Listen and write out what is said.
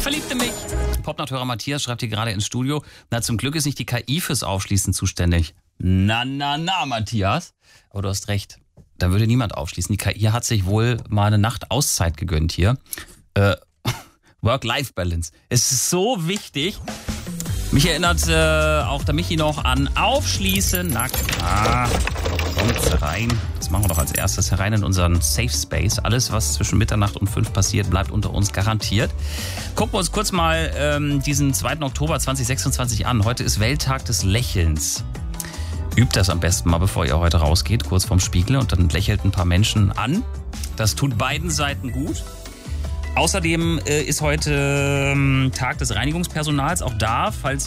verliebte mich. Popnachthörer Matthias schreibt hier gerade ins Studio. Na, zum Glück ist nicht die KI fürs Aufschließen zuständig. Na, Matthias. Aber du hast recht. Da würde niemand aufschließen. Die KI hat sich wohl mal eine Nacht Auszeit gegönnt hier. Work-Life-Balance. Es ist so wichtig. Mich erinnert auch der Michi noch an Aufschließen. Na klar. Kommt rein. Das machen wir doch als erstes. Herein in unseren Safe Space. Alles, was zwischen Mitternacht und 5 passiert, bleibt unter uns garantiert. Gucken wir uns kurz mal diesen 2. Oktober 2026 an. Heute ist Welttag des Lächelns. Übt das am besten mal, bevor ihr heute rausgeht, kurz vorm Spiegel, und dann lächelt ein paar Menschen an. Das tut beiden Seiten gut. Außerdem ist heute Tag des Reinigungspersonals. Auch da, falls